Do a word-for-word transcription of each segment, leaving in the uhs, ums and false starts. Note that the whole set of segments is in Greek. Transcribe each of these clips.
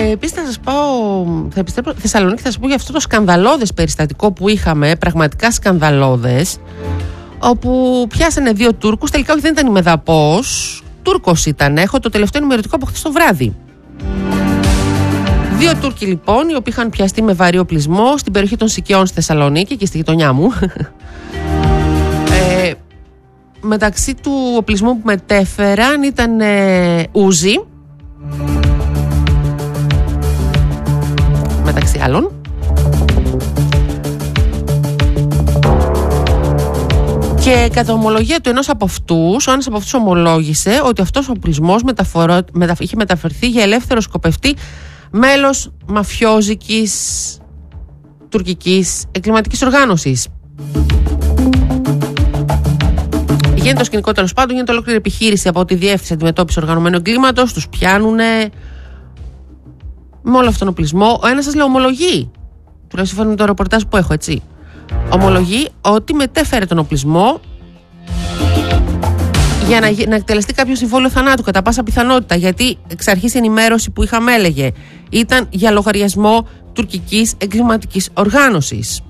Ε, Επίσης θα σας πάω, θα επιστρέψω στη Θεσσαλονίκη, θα σας πω για αυτό το σκανδαλώδες περιστατικό που είχαμε, πραγματικά σκανδαλώδες, όπου πιάσανε δύο Τούρκους, τελικά όχι δεν ήταν η Μεδαπός, Τούρκος ήταν, έχω το τελευταίο ενημερωτικό από χθες το βράδυ. Δύο Τούρκοι λοιπόν, οι οποίοι είχαν πιαστεί με βαρύ οπλισμό στην περιοχή των Σικαιών στη Θεσσαλονίκη και στη γειτονιά μου. ε, μεταξύ του οπλισμού που μετέφεραν ήταν ε, ούζι, μεταξύ άλλων. Και κατά ομολογία του ενός από αυτούς, ο ένας από αυτούς ομολόγησε ότι αυτός ο οπλισμός μεταφορο... μετα... είχε μεταφερθεί για ελεύθερο σκοπευτή μέλος μαφιόζικης τουρκικής εγκληματικής οργάνωσης. Γίνεται το σκηνικό, τέλος πάντων, γίνεται ολόκληρη επιχείρηση από τη Διεύθυνση Αντιμετώπισης Οργανωμένου Εγκλήματος, τους πιάνουνε με όλο αυτόν τον οπλισμό. Ο ένας σας λέει ομολογεί, τουλάχιστον σύμφωνα με το ρεπορτάζ που έχω, έτσι. Ομολογεί ότι μετέφερε τον οπλισμό για να, να εκτελεστεί κάποιο συμβόλαιο θανάτου κατά πάσα πιθανότητα, γιατί εξ αρχής η ενημέρωση που είχαμε έλεγε ήταν για λογαριασμό τουρκικής εγκληματικής οργάνωσης.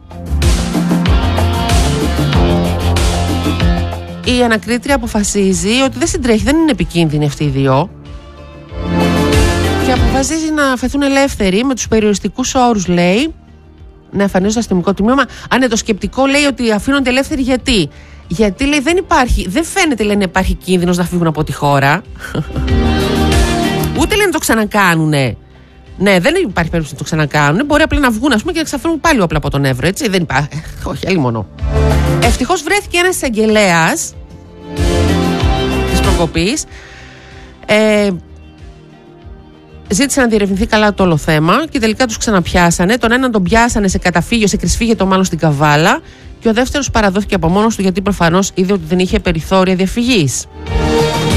Η ανακρίτρια αποφασίζει ότι δεν συντρέχει, δεν είναι επικίνδυνοι αυτοί οι δύο και αποφασίζει να αφαιθούν ελεύθεροι με τους περιοριστικούς όρους, λέει, να εμφανίζουν στο αστυνομικό τμήμα. Αν είναι το σκεπτικό, λέει ότι αφήνονται ελεύθεροι γιατί. Γιατί, λέει, δεν υπάρχει, δεν φαίνεται, λέει, να υπάρχει κίνδυνος να φύγουν από τη χώρα. Ούτε, λέει, να το ξανακάνουνε. Ναι, δεν υπάρχει περίπτωση να το ξανακάνουνε. Μπορεί απλά να βγουν, ας πούμε, και να ξαφνούν πάλι όπλα από τον Εύρο, έτσι. Δεν υπάρχει. Όχι, άλλη μόνο. Ευτυχώς βρέθηκε ένας εισαγγελέας της προκοπής. Ε, Ζήτησε να διερευνηθεί καλά το όλο θέμα και τελικά τους ξαναπιάσανε. Τον έναν τον πιάσανε σε καταφύγιο, σε κρυσφύγετο μάλλον στην Καβάλα, και ο δεύτερος παραδόθηκε από μόνος του γιατί προφανώς είδε ότι δεν είχε περιθώρια διαφυγής.